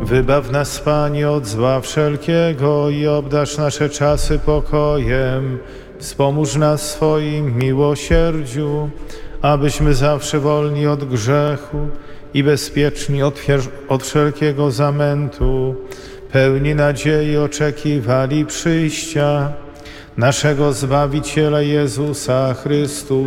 Wybaw nas, Panie, od zła wszelkiego i obdarz nasze czasy pokojem. Wspomóż nas w swoim miłosierdziu, abyśmy zawsze wolni od grzechu i bezpieczni od wszelkiego zamętu, pełni nadziei oczekiwali przyjścia naszego Zbawiciela Jezusa Chrystusa.